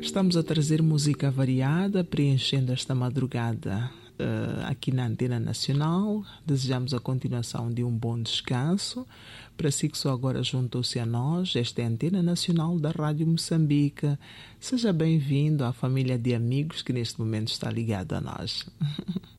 Estamos a trazer música variada, preenchendo esta madrugada aqui na Antena Nacional. Desejamos a continuação de um bom descanso. Para si que só agora juntou-se a nós, esta é a Antena Nacional da Rádio Moçambique. Seja bem-vindo à família de amigos que neste momento está ligada a nós.